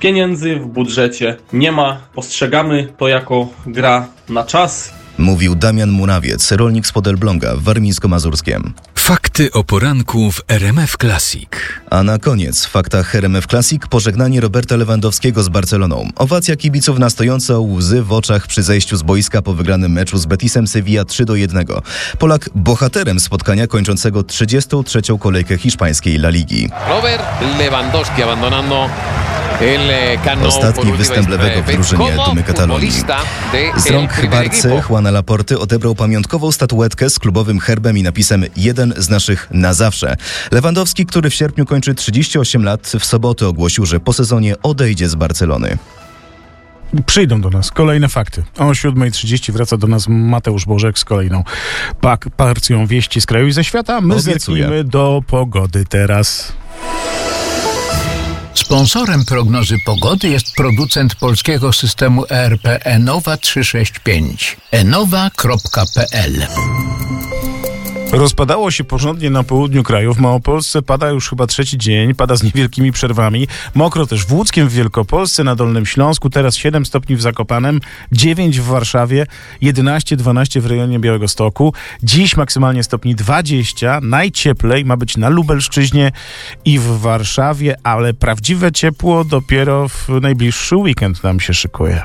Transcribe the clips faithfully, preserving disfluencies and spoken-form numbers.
Pieniędzy w budżecie nie ma. Postrzegamy to jako gra na czas. Mówił Damian Murawiec, rolnik z Elbląga w Warmińsko-Mazurskiem. Fakty o poranku w R M F Classic. A na koniec w faktach R M F Classic pożegnanie Roberta Lewandowskiego z Barceloną. Owacja kibiców na stojąco, łzy w oczach przy zejściu z boiska po wygranym meczu z Betisem Sevilla trzy do jednego. Polak bohaterem spotkania kończącego trzydziestą trzecią kolejkę hiszpańskiej La Ligi. Robert Lewandowski abandonando ostatni występ lewego w drużynie Dumy Katalonii. Z rąk Barcy Juana Laporty odebrał pamiątkową statuetkę z klubowym herbem i napisem jeden z naszych na zawsze. Lewandowski, który w sierpniu kończy trzydzieści osiem lat, w sobotę ogłosił, że po sezonie odejdzie z Barcelony. Przyjdą do nas kolejne fakty. O siódma trzydzieści wraca do nas Mateusz Bożek z kolejną pak- parcją wieści z kraju i ze świata. My zerknijmy do pogody teraz. Sponsorem prognozy pogody jest producent polskiego systemu E R P Enowa trzysta sześćdziesiąt pięć. enowa kropka p l. Rozpadało się porządnie na południu kraju. W Małopolsce pada już chyba trzeci dzień, pada z niewielkimi przerwami. Mokro też w Łódzkiem, w Wielkopolsce, na Dolnym Śląsku. Teraz siedem stopni w Zakopanem, dziewięć w Warszawie, jedenaście dwanaście w rejonie Białegostoku. Dziś maksymalnie stopni dwadzieścia. Najcieplej ma być na Lubelszczyźnie i w Warszawie, ale prawdziwe ciepło dopiero w najbliższy weekend nam się szykuje.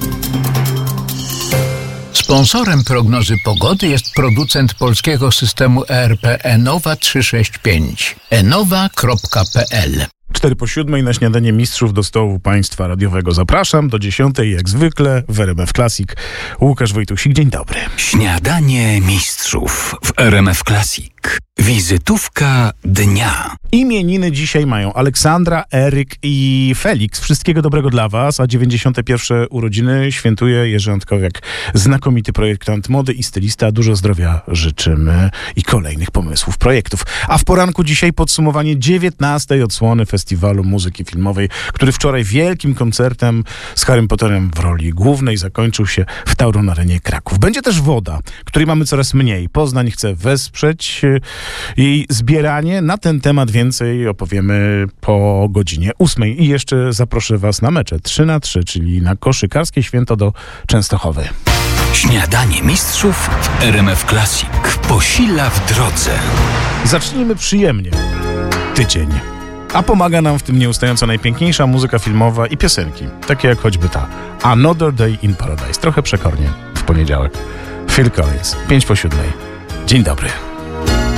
Sponsorem prognozy pogody jest producent polskiego systemu E R P Enowa trzysta sześćdziesiąt pięć. enowa kropka p l. Cztery po siódmej na śniadanie mistrzów do stołu państwa radiowego. Zapraszam do dziesiątej, jak zwykle, w R M F Classic. Łukasz Wojtusik, dzień dobry. Śniadanie mistrzów w R M F Classic. Wizytówka dnia. Imieniny dzisiaj mają Aleksandra, Eryk i Felix. Wszystkiego dobrego dla was, a dziewięćdziesiąte pierwsze urodziny świętuje Jerzy Antkowiak, znakomity projektant mody i stylista. Dużo zdrowia życzymy i kolejnych pomysłów, projektów. A w poranku dzisiaj podsumowanie dziewiętnastej odsłony Festiwalu Muzyki Filmowej, który wczoraj wielkim koncertem z Harrym Potterem w roli głównej zakończył się w Tauron Arenie Kraków. Będzie też woda, której mamy coraz mniej. Poznań chce wesprzeć jej zbieranie. Na ten temat więcej opowiemy po godzinie ósmej. I jeszcze zaproszę was na mecze trzy na trzy, czyli na koszykarskie święto do Częstochowy. Śniadanie mistrzów w R M F Classic. Posila w drodze. Zacznijmy przyjemnie. Tydzień. A pomaga nam w tym nieustająco najpiękniejsza muzyka filmowa i piosenki. Takie jak choćby ta Another Day in Paradise. Trochę przekornie w poniedziałek. Phil Collins. Pięć po siódmej. Dzień dobry.